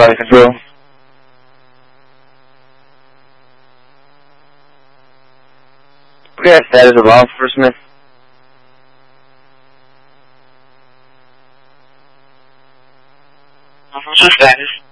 quality control. We have status of law enforcement. What's the status?